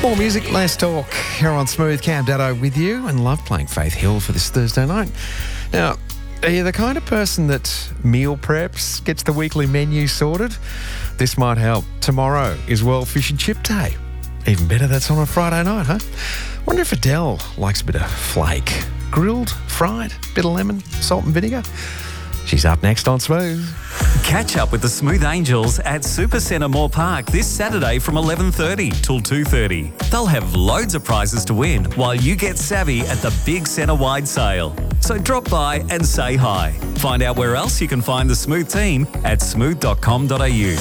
More music, less talk. Here on Smooth, Cam Daddo with you, and love playing Faith Hill for this Thursday night. Now, are you the kind of person that meal preps, gets the weekly menu sorted? This might help. Tomorrow is World Fish and Chip Day. Even better, that's on a Friday night, huh? Wonder if Adele likes a bit of flake. Grilled, fried, bit of lemon, salt and vinegar. She's up next on Smooth. Catch up with the Smooth Angels at Supercentre Moore Park this Saturday from 11:30 till 2:30. They'll have loads of prizes to win while you get savvy at the big centre-wide sale. So drop by and say hi. Find out where else you can find the Smooth team at smooth.com.au.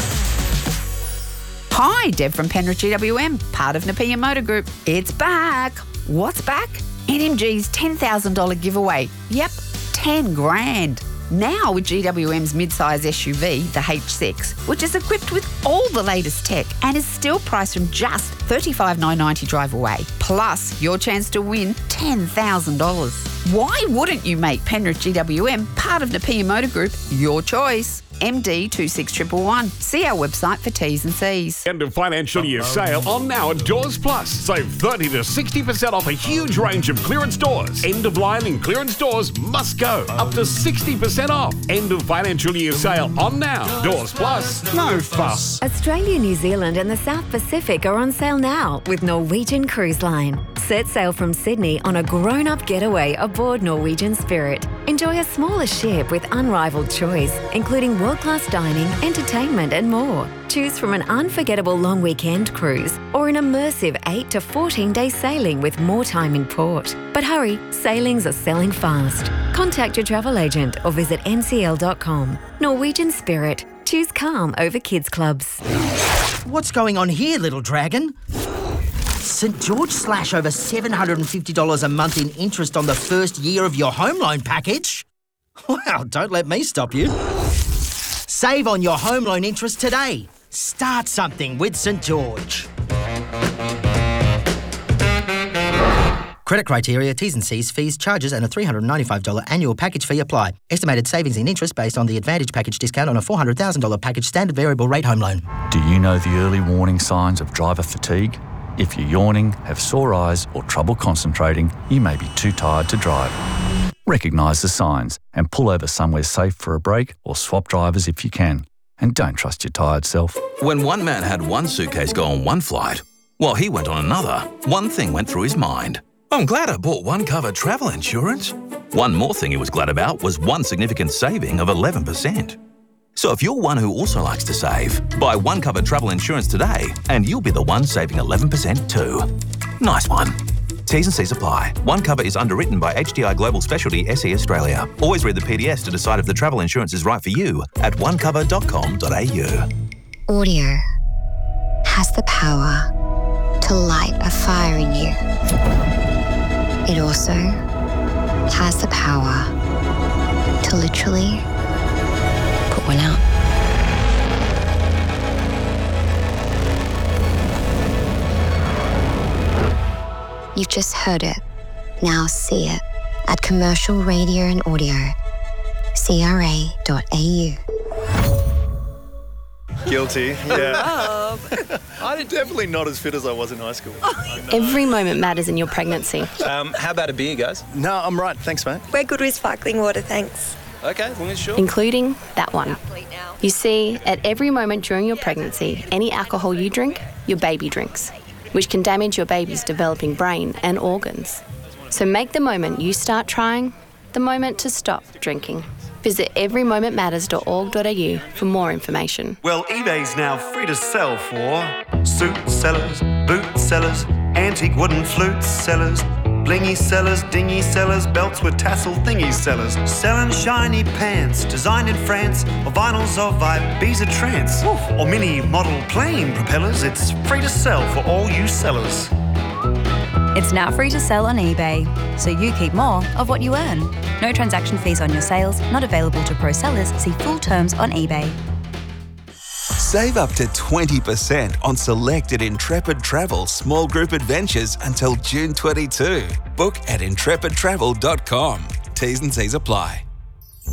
Hi, Deb from Penrith GWM, part of Nepean Motor Group. It's back. What's back? NMG's $10,000 giveaway. Yep, 10 grand. Now with GWM's mid-size SUV, the H6, which is equipped with all the latest tech and is still priced from just $35,990 drive away, plus your chance to win $10,000. Why wouldn't you make Penrith GWM part of Nepean Motor Group your choice? MD 26111. See our website for T's and C's. End of financial year sale on now at Doors Plus. Save 30 to 60% off a huge range of clearance doors. End of line and clearance doors must go. Up to 60% off. End of financial year sale on now. Doors Plus. No fuss. Australia, New Zealand and the South Pacific are on sale now with Norwegian Cruise Line. Set sail from Sydney on a grown-up getaway aboard Norwegian Spirit. Enjoy a smaller ship with unrivaled choice, including world-class dining, entertainment and more. Choose from an unforgettable long weekend cruise or an immersive 8 to 14-day sailing with more time in port. But hurry, sailings are selling fast. Contact your travel agent or visit ncl.com. Norwegian Spirit. Choose calm over kids clubs. What's going on here, little dragon? St George slash over $750 a month in interest on the first year of your home loan package? Wow, don't let me stop you. Save on your home loan interest today. Start something with St George. Credit criteria, T's and C's, fees, charges and a $395 annual package fee apply. Estimated savings in interest based on the Advantage package discount on a $400,000 package standard variable rate home loan. Do you know the early warning signs of driver fatigue? If you're yawning, have sore eyes or trouble concentrating, you may be too tired to drive. Recognise the signs and pull over somewhere safe for a break or swap drivers if you can. And don't trust your tired self. When one man had one suitcase go on one flight, while he went on another, one thing went through his mind. I'm glad I bought OneCover travel insurance. One more thing he was glad about was one significant saving of 11%. So if you're one who also likes to save, buy OneCover travel insurance today and you'll be the one saving 11% too. Nice one. T's and C's apply. OneCover is underwritten by HDI Global Specialty SE Australia. Always read the PDS to decide if the travel insurance is right for you at onecover.com.au. Audio has the power to light a fire in you. It also has the power to literally put one out. You've just heard it. Now see it at Commercial Radio and Audio, CRA.au. Guilty, yeah. I'm definitely not as fit as I was in high school. Every moment matters in your pregnancy. How about a beer, guys? No, I'm right. Thanks, mate. We're good with sparkling water, thanks. Okay, as long as sure. Including that one. You see, at every moment during your pregnancy, any alcohol you drink, your baby drinks, which can damage your baby's developing brain and organs. So make the moment you start trying the moment to stop drinking. Visit everymomentmatters.org.au for more information. Well, eBay's now free to sell for suit sellers, boot sellers, antique wooden flute sellers, blingy sellers, dingy sellers, belts with tassel thingy sellers, selling shiny pants designed in France, or vinyls of Ibiza trance, or mini model plane propellers. It's free to sell for all you sellers. It's now free to sell on eBay, so you keep more of what you earn. No transaction fees on your sales, not available to pro sellers. See full terms on eBay. Save up to 20% on selected Intrepid Travel small group adventures until June 22. Book at intrepidtravel.com. T's and C's apply.